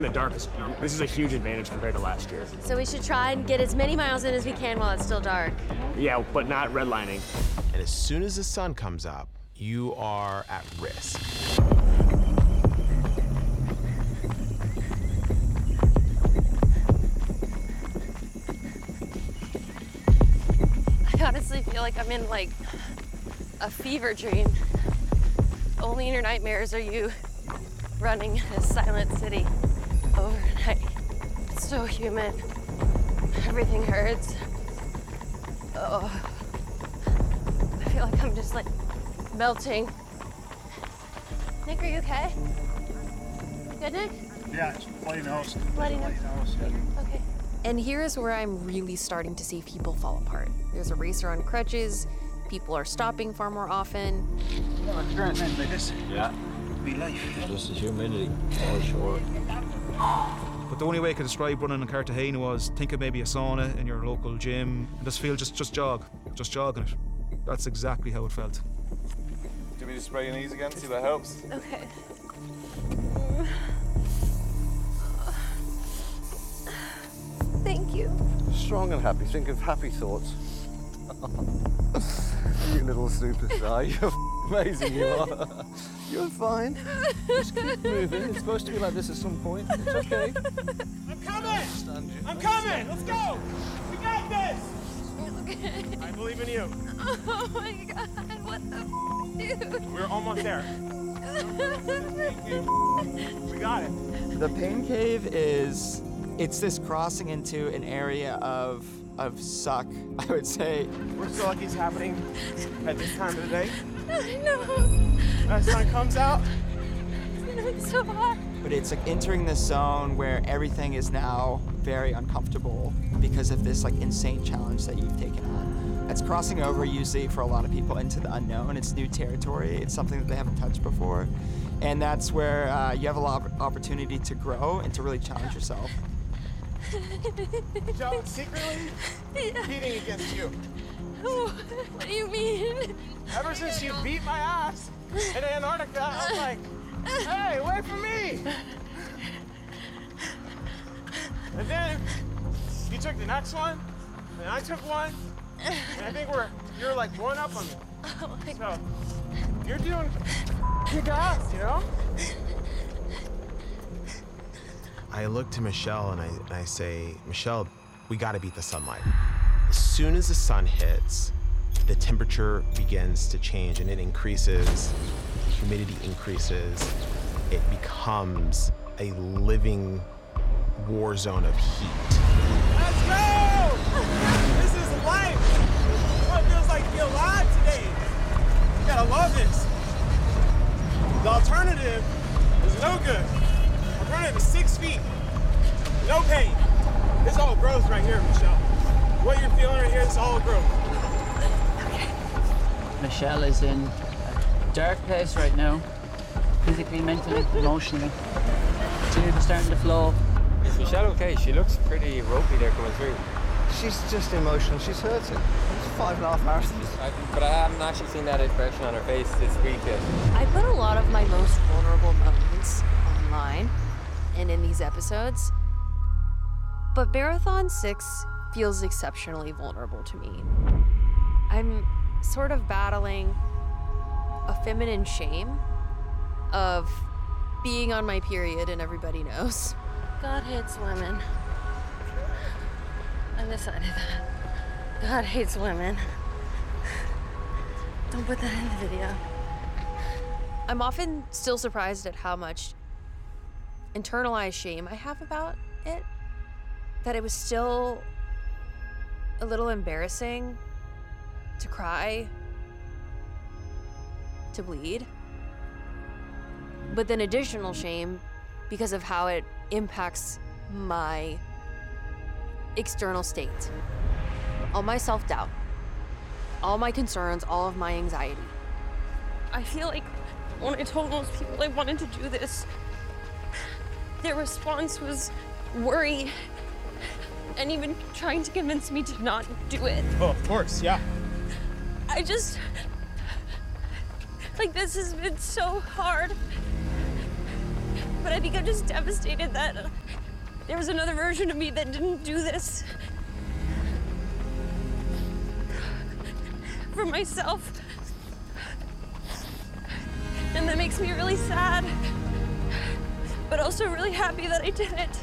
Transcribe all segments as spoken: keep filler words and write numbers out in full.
The dark is, this is a huge advantage compared to last year. So we should try and get as many miles in as we can while it's still dark. Yeah, but not redlining. And as soon as the sun comes up, you are at risk. I honestly feel like I'm in like a fever dream. Only in your nightmares are you running in a silent city overnight. It's so humid. Everything hurts. Oh. I feel like I'm just like melting. Nick, are you okay? Good, Nick? Yeah, it's bloody nose. Bloody nose. nose. Yeah. Okay. And here is where I'm really starting to see people fall apart. There's a racer on crutches, people are stopping far more often. Well, a current then like this. Yeah. Be life. Just the humidity, for sure. But the only way I could describe running in Cartagena was think of maybe a sauna in your local gym and just feel just just jog, just jogging it. That's exactly how it felt. Do you want me to spray your knees again, see if that helps? Okay. Thank you. Strong and happy. Think of happy thoughts. You little superstar. You're amazing, you are. You're fine. Just keep moving. It's supposed to be like this at some point. It's okay. I'm coming! I'm coming! Let's go! We got this! Okay. I believe in you. Oh my god, what the f, dude? We're almost there. We got it. The pain cave is, it's this crossing into an area of of suck, I would say. We're so lucky it's happening at this time of the day. I know. As the sun comes out. It's so hot. But it's like entering this zone where everything is now very uncomfortable because of this like insane challenge that you've taken on. It's crossing over usually for a lot of people into the unknown. It's new territory. It's something that they haven't touched before. And that's where uh, you have a lot of opportunity to grow and to really challenge yourself. Joe, secretly Yeah. competing against you. Oh, what do you mean? Ever since you beat my ass in Antarctica, I was like, hey, wait for me! And then you took the next one, and I took one, and I think we're, you're like one up on me. Oh my So, you're doing kick ass, you know? I look to Michelle and I, and I say, Michelle, we gotta beat the sunlight. As soon as the sun hits, the temperature begins to change and it increases, humidity increases, it becomes a living war zone of heat. Let's go! This is life! Oh, it feels like to be alive today. You gotta love this. The alternative is no good. Alternative is six feet. No pain. It's all growth right here, Michelle. What you're feeling right here is all growth. Michelle is in a dark place right now, physically, mentally, emotionally. Tears are starting to flow. Is Michelle okay? She looks pretty ropey there coming through. She's just emotional. She's hurting. It's five and a half marathons. I, but I haven't actually seen that expression on her face this week yet. I put a lot of my most vulnerable moments online and in these episodes, but Marathon six feels exceptionally vulnerable to me. I'm sort of battling a feminine shame of being on my period and everybody knows. God hates women. I decided that. God hates women. Don't put that in the video. I'm often still surprised at how much internalized shame I have about it, that it was still a little embarrassing to cry, to bleed. But then additional shame because of how it impacts my external state, all my self-doubt, all my concerns, all of my anxiety. I feel like when I told most people I wanted to do this, their response was worry and even trying to convince me to not do it. Oh, of course, yeah. I just, like, this has been so hard. But I think I'm just devastated that there was another version of me that didn't do this for myself. And that makes me really sad, but also really happy that I did it.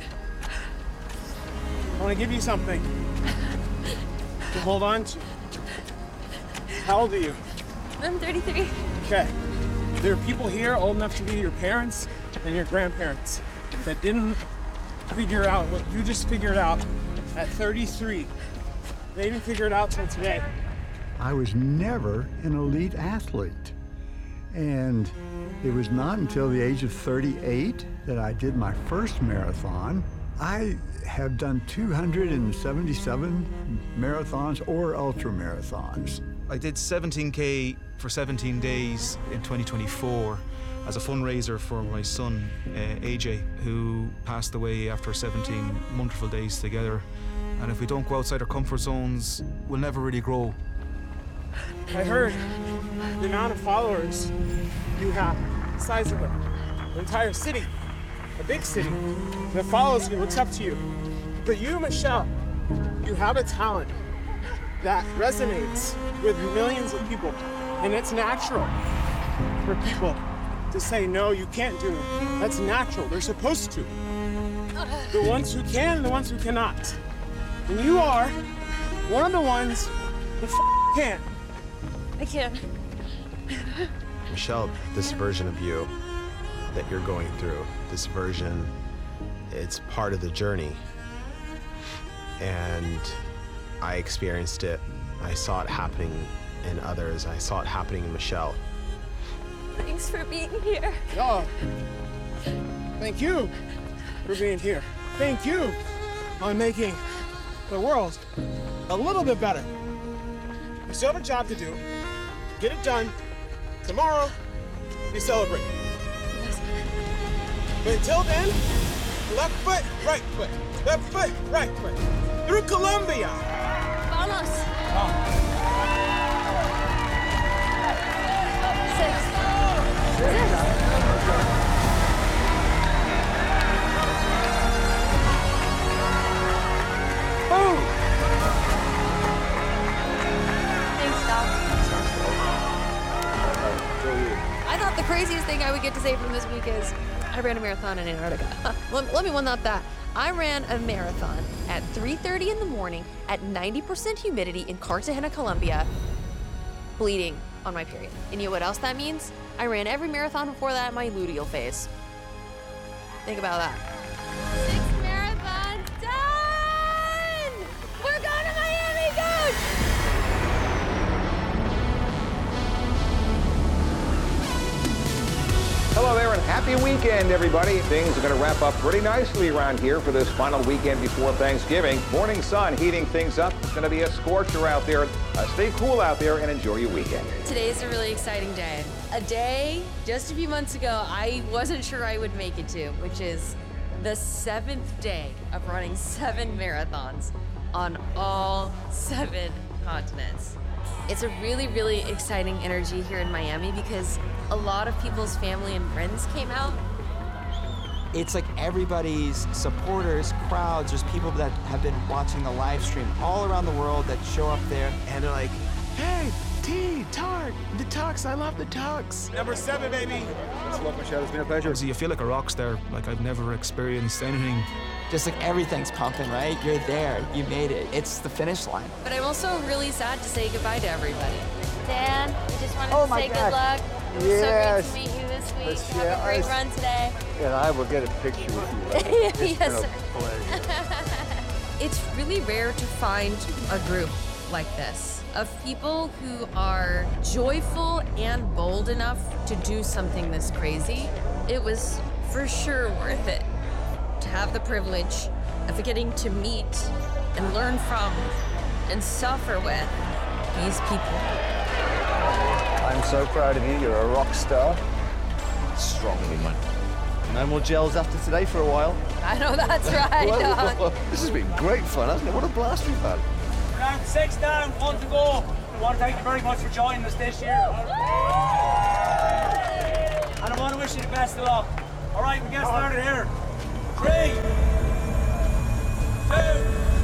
I want to give you something to hold on to. How old are you? I'm thirty-three. Okay. There are people here old enough to be your parents and your grandparents that didn't figure out what you just figured out at thirty-three. They didn't figure it out till today. I was never an elite athlete. And it was not until the age of thirty-eight that I did my first marathon. I have done two hundred seventy-seven marathons or ultra marathons. I did seventeen K for seventeen days in twenty twenty-four as a fundraiser for my son, uh, A J, who passed away after seventeen wonderful days together. And if we don't go outside our comfort zones, we'll never really grow. I heard the amount of followers you have, the size of an entire city, a big city, that follows you, looks up to you. But you, Michelle, you have a talent that resonates with millions of people. And it's natural for people to say, no, you can't do it. That's natural, they're supposed to. The ones who can and the ones who cannot. And you are one of the ones that f- can. I can. Michelle, this version of you that you're going through, this version, it's part of the journey. And I experienced it. I saw it happening in others. I saw it happening in Michelle. Thanks for being here. Oh, thank you for being here. Thank you on making the world a little bit better. You still have a job to do. Get it done. Tomorrow, we celebrate. But until then, left foot, right foot. Left foot, right foot. Through Colombia. Vamos. Boom! Thanks, Doc. I thought the craziest thing I would get to say from this week is I ran a marathon in Antarctica. let, let me one up that. I ran a marathon at three thirty in the morning at ninety percent humidity in Cartagena, Colombia, bleeding on my period. And you know what else that means? I ran every marathon before that in my luteal phase. Think about that. Six marathons done! We're going to Miami, Coach! Hello there and happy weekend, everybody. Things are going to wrap up pretty nicely around here for this final weekend before Thanksgiving. Morning sun heating things up. It's going to be a scorcher out there. Uh, stay cool out there and enjoy your weekend. Today is a really exciting day. A day just a few months ago I wasn't sure I would make it to, which is the seventh day of running seven marathons on all seven continents. It's a really, really exciting energy here in Miami because a lot of people's family and friends came out. It's like everybody's supporters, crowds, there's people that have been watching the live stream all around the world that show up there. And they're like, hey, T, Tark, the Tux, I love the Tux. Number seven, baby. Thanks a lot, Michelle. It's been a pleasure. So you feel like a rock star, like I've never experienced anything. Just like everything's pumping, right? You're there, you made it. It's the finish line. But I'm also really sad to say goodbye to everybody. Dan, we just wanted Oh to my say God. good luck. It was Yes. so great to meet you this week. Let's Have share a great our- run today. And I will get a picture with you. It's Yes, been a sir. pleasure. It's really rare to find a group like this of people who are joyful and bold enough to do something this crazy. It was for sure worth it to have the privilege of getting to meet and learn from and suffer with these people. I'm so proud of you. You're a rock star. Strong woman. No more gels after today for a while. I know that's right, Don. This has been great fun, hasn't it? What a blast we've had. Round six down, one to go. I want to thank you very much for joining us this year. And I want to wish you the best of luck. Our All right, we get started here. Three, two,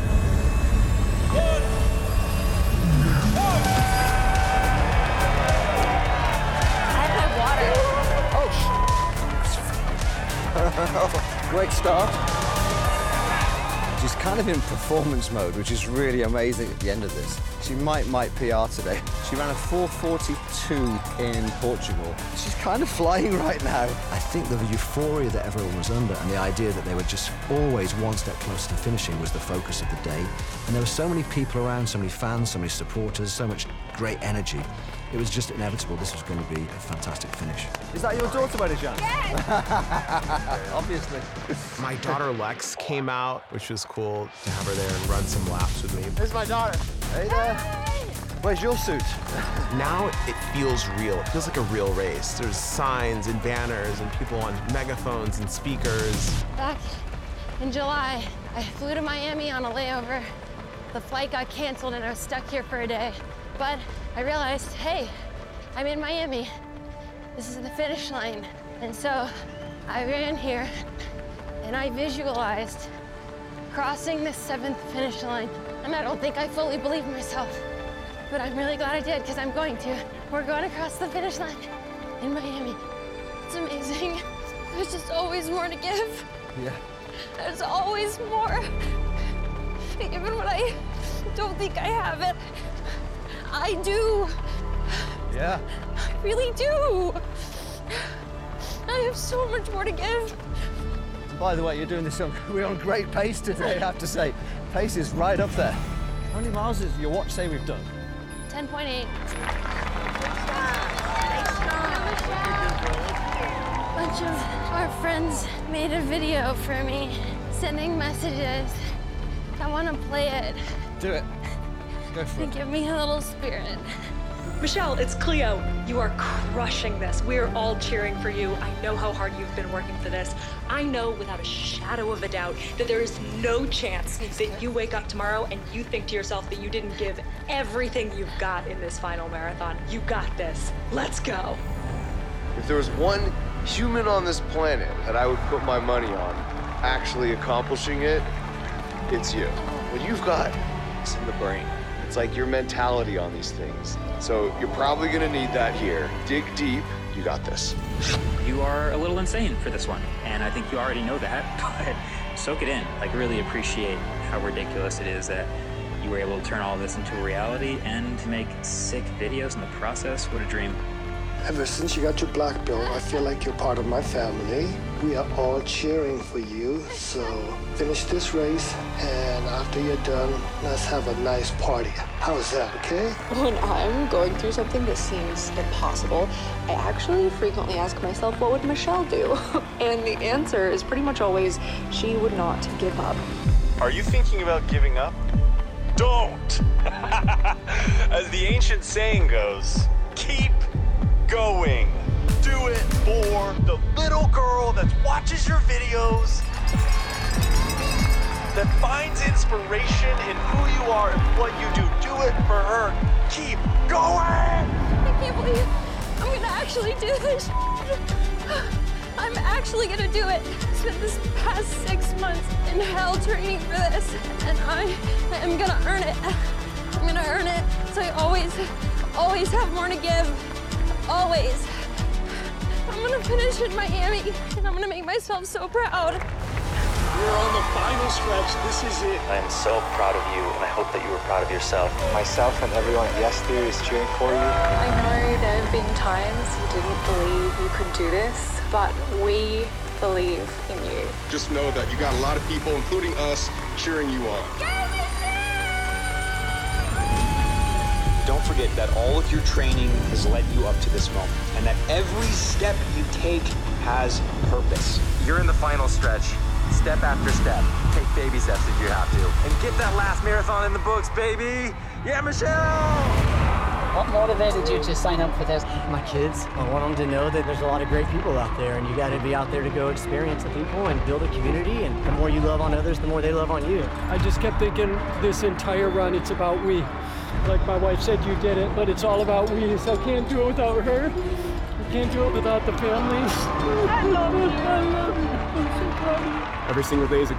one, go! I had water. Oh, great start. She's kind of in performance mode, which is really amazing at the end of this. She might might P R today. She ran a four forty-two in Portugal. She's kind of flying right now. I think the euphoria that everyone was under and the idea that they were just always one step closer to finishing was the focus of the day. And there were so many people around, so many fans, so many supporters, so much great energy. It was just inevitable this was going to be a fantastic finish. Is that your daughter, by any chance? Yes! Obviously. My daughter Lex came out, which was cool to have her there and run some laps with me. There's my daughter. Hey there. Where's your suit? Now it feels real. It feels like a real race. There's signs and banners and people on megaphones and speakers. Back in July, I flew to Miami on a layover. The flight got canceled and I was stuck here for a day. But I realized, hey, I'm in Miami. This is the finish line. And so I ran here and I visualized crossing the seventh finish line. And I don't think I fully believe myself, but I'm really glad I did because I'm going to. We're going across the finish line in Miami. It's amazing. There's just always more to give. Yeah. There's always more. Even when I don't think I have it, I do. Yeah. I really do. I have so much more to give. By the way, you're doing this on, we're on great pace today, I have to say. Pace is right up there. How many miles does your watch say we've done? ten point eight. A bunch of our friends made a video for me, sending messages. I want to play it. Do it. Go for And it. give me a little spirit. Michelle, it's Cleo. You are crushing this. We're all cheering for you. I know how hard you've been working for this. I know without a shadow of a doubt that there is no chance that you wake up tomorrow and you think to yourself that you didn't give everything you've got in this final marathon. You got this. Let's go. If there was one human on this planet that I would put my money on actually accomplishing it, it's you. What you've got is in the brain. It's like your mentality on these things. So you're probably gonna need that here. Dig deep, you got this. You are a little insane for this one, and I think you already know that, but soak it in. Like, really appreciate how ridiculous it is that you were able to turn all this into a reality and to make sick videos in the process. What a dream. Ever since you got your black belt, I feel like you're part of my family. We are all cheering for you, so finish this race, and after you're done, let's have a nice party. How's that, okay? When I'm going through something that seems impossible, I actually frequently ask myself, what would Michelle do? And the answer is pretty much always, she would not give up. Are you thinking about giving up? Don't! As the ancient saying goes, keep going. Do it for the little girl that watches your videos, that finds inspiration in who you are and what you do. Do it for her. Keep going! I can't believe I'm gonna actually do this. I'm actually gonna do it. I spent this past six months in hell training for this, and I am gonna earn it. I'm gonna earn it, so I always, always have more to give. Always. I'm gonna finish in Miami, and I'm gonna make myself so proud. We're on the final stretch. This is it. I am so proud of you, and I hope that you were proud of yourself. Myself and everyone at Yes Theory is cheering for you. I know there have been times you didn't believe you could do this, but we believe in you. Just know that you got a lot of people, including us, cheering you on. Don't forget that all of your training has led you up to this moment, and that every step you take has purpose. You're in the final stretch. Step after step. Take baby steps if you have to. And get that last marathon in the books, baby! Yeah, Michelle! What motivated you to sign up for this? My kids. I want them to know that there's a lot of great people out there, and you got to be out there to go experience the people and build a community, and the more you love on others, the more they love on you. I just kept thinking this entire run, it's about we. Like my wife said, you did it, but it's all about we, so I can't do it without her. can't do it without the families. I love it. I love it. I'm so proud of you. Every single day is a